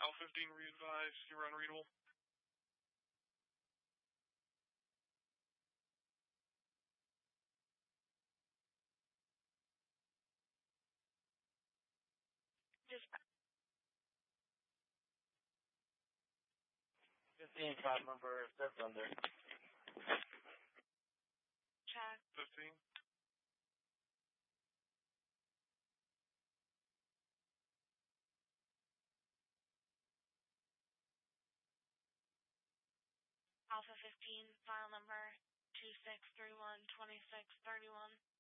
Alpha 15 re-advise, you were unreadable. Dispatch. 15, file number, step under. Check. 15. Alpha 15, file number 26312631.